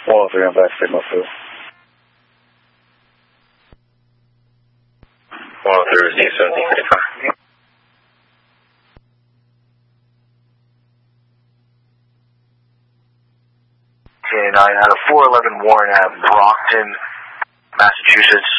103 on 5 signal 2. 103 is 1755. Okay, 9 out of 411 Warren Ave, Brockton, Massachusetts.